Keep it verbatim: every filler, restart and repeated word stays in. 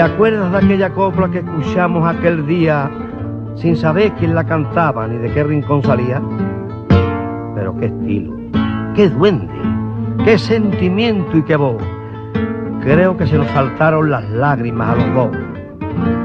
¿Te acuerdas de aquella copla que escuchamos aquel día sin saber quién la cantaba ni de qué rincón salía? Pero qué estilo, qué duende, qué sentimiento y qué voz. Creo que se nos saltaron las lágrimas a los dos.